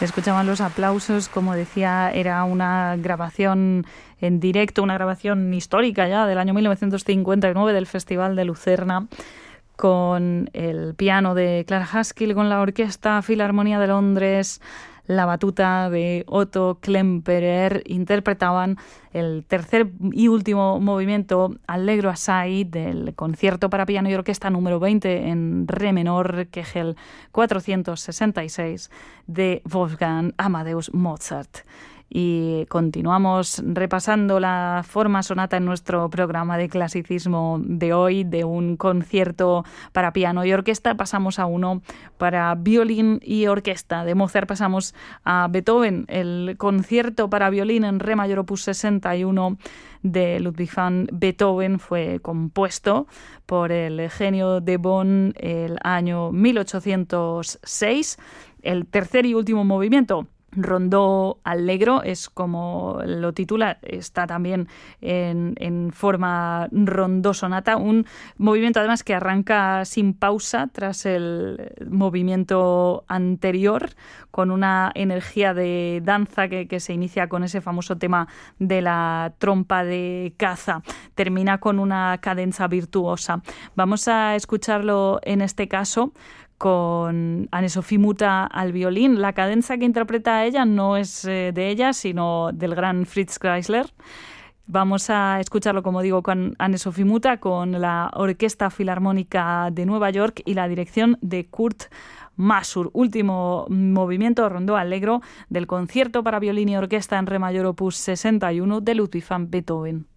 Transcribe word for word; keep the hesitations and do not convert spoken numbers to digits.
Se escuchaban los aplausos, como decía, era una grabación en directo, una grabación histórica ya del año mil novecientos cincuenta y nueve del Festival de Lucerna, con el piano de Clara Haskell, con la Orquesta Filarmonía de Londres, la batuta de Otto Klemperer. Interpretaban el tercer y último movimiento Allegro Assai del concierto para piano y orquesta número veinte en re menor, Kegel cuatrocientos sesenta y seis, de Wolfgang Amadeus Mozart. Y continuamos repasando la forma sonata en nuestro programa de clasicismo de hoy. De un concierto para piano y orquesta pasamos a uno para violín y orquesta. De Mozart pasamos a Beethoven. El concierto para violín en re mayor opus sesenta y uno de Ludwig van Beethoven fue compuesto por el genio de Bonn el año mil ochocientos seis. El tercer y último movimiento, Rondó Allegro, es como lo titula, está también en, en forma rondó sonata, un movimiento además que arranca sin pausa tras el movimiento anterior, con una energía de danza que, que se inicia con ese famoso tema de la trompa de caza, termina con una cadenza virtuosa. Vamos a escucharlo en este caso con Anne-Sophie Mutter al violín. La cadenza que interpreta ella no es eh, de ella, sino del gran Fritz Kreisler. Vamos a escucharlo, como digo, con Anne-Sophie Mutter, con la Orquesta Filarmónica de Nueva York y la dirección de Kurt Masur. Último movimiento, Rondó Allegro, del concierto para violín y orquesta en re mayor opus sesenta y uno de Ludwig van Beethoven.